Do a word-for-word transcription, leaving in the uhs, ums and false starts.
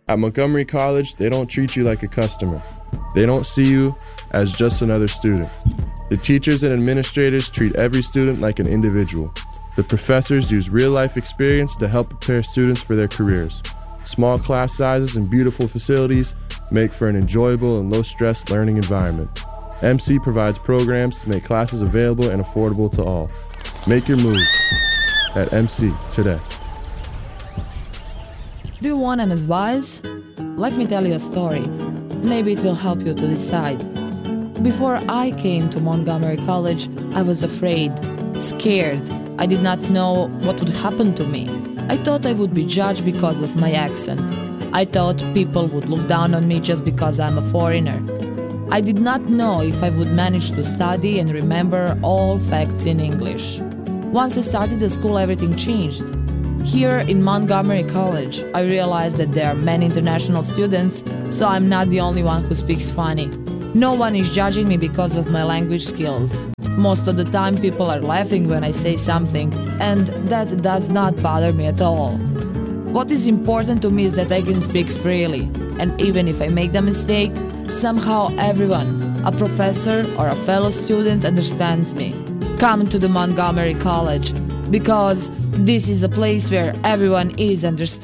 At Montgomery College, they don't treat you like a customer. They don't see you as just another student. The teachers and administrators treat every student like an individual. The professors use real-life experience to help prepare students for their careers. Small class sizes and beautiful facilities make for an enjoyable and low-stress learning environment. M C provides programs to make classes available and affordable to all. Make your move at M C today. Do you want an advice? Let me tell you a story. Maybe it will help you to decide. Before I came to Montgomery College, I was afraid, scared. I did not know what would happen to me. I thought I would be judged because of my accent. I thought people would look down on me just because I'm a foreigner. I did not know if I would manage to study and remember all facts in English. Once I started the school, everything changed. Here in Montgomery College, I realized that there are many international students, so I'm not the only one who speaks funny. No one is judging me because of my language skills. Most of the time people are laughing when I say something, and that does not bother me at all. What is important to me is that I can speak freely, and even if I make the mistake, somehow everyone, a professor or a fellow student, understands me. Come to the Montgomery College, because this is a place where everyone is understood.